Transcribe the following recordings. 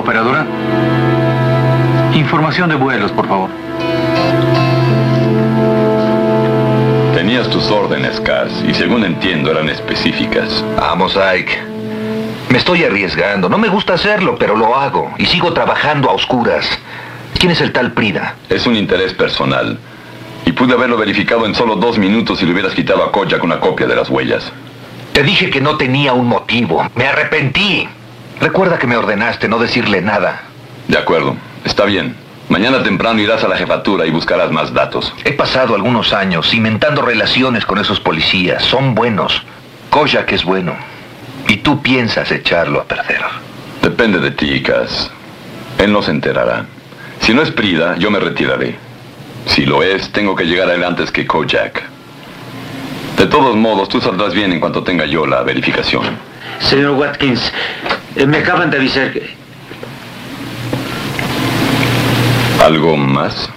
Operadora. Información de vuelos, por favor. Tenías tus órdenes, Cass, y según entiendo eran específicas. Vamos, Ike. Me estoy arriesgando. No me gusta hacerlo, pero lo hago. Y sigo trabajando a oscuras. ¿Quién es el tal Prida? Es un interés personal. Y pude haberlo verificado en solo 2 minutos si le hubieras quitado a Kojak una copia de las huellas. Te dije que no tenía un motivo. Me arrepentí. Recuerda que me ordenaste no decirle nada. De acuerdo. Está bien. Mañana temprano irás a la jefatura y buscarás más datos. He pasado algunos años cimentando relaciones con esos policías. Son buenos. Kojak es bueno. Y tú piensas echarlo a perder. Depende de ti, Cass. Él no se enterará. Si no es Prida, yo me retiraré. Si lo es, tengo que llegar a él antes que Kojak. De todos modos, tú saldrás bien en cuanto tenga yo la verificación. Señor Watkins, me acaban de avisar que... ¿Algo más?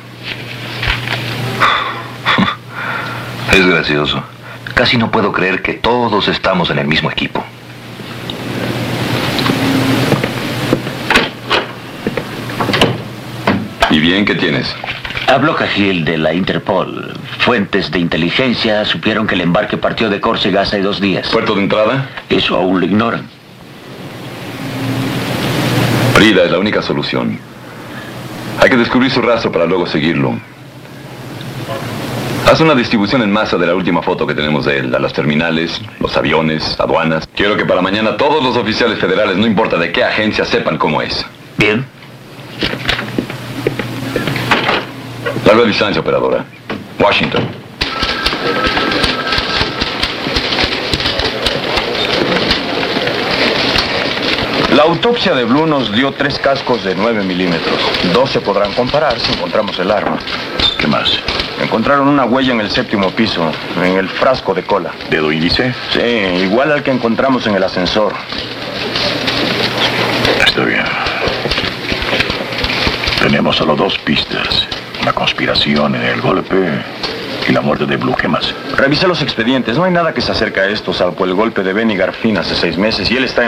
Es gracioso. Casi no puedo creer que todos estamos en el mismo equipo. ¿Y bien qué tienes? Habló Cahill de la Interpol. Fuentes de inteligencia supieron que el embarque partió de Córcega hace 2 días. ¿Puerto de entrada? Eso aún lo ignoran. Prida es la única solución. Hay que descubrir su rastro para luego seguirlo. Haz una distribución en masa de la última foto que tenemos de él, a las terminales, los aviones, aduanas. Quiero que para mañana todos los oficiales federales, no importa de qué agencia, sepan cómo es. Bien. Larga distancia, operadora. Washington. La autopsia de Blue nos dio 3 cascos de 9 milímetros. 2 se podrán comparar si encontramos el arma. ¿Qué más? Encontraron una huella en el 7º piso, en el frasco de cola. ¿Dedo índice? Sí, igual al que encontramos en el ascensor. Está bien. Tenemos solo 2 pistas. La conspiración en el golpe y la muerte de Blue. ¿Qué más? Revisé los expedientes. No hay nada que se acerque a esto, salvo el golpe de Benny Garfin hace 6 meses y él está en